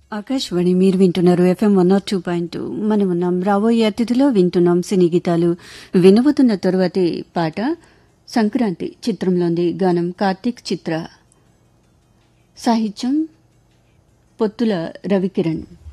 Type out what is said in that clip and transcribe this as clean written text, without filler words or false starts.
ఆకాశవాణి మీరు వింటున్నారు FM 102.2. మనం ఉన్నాం రాబోయే అతిథిలో వింటున్నాం సినీ గీతాలు. వినబోతున్న తరువాతి పాట సంక్రాంతి చిత్రంలోని గానం కార్తీక్ చిత్ర, సాహిత్యం పొత్తుల రవికిరణ్.